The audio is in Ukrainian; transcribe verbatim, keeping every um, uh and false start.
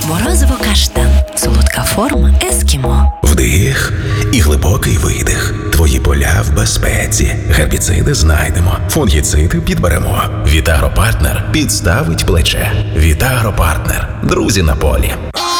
Морозиво каштан. Солодка форма ескімо. Вдих і глибокий видих. Твої поля в безпеці. Гербіциди знайдемо. Фунгіциди підберемо. Вітагропартнер підставить плече. Вітагропартнер. Друзі на полі.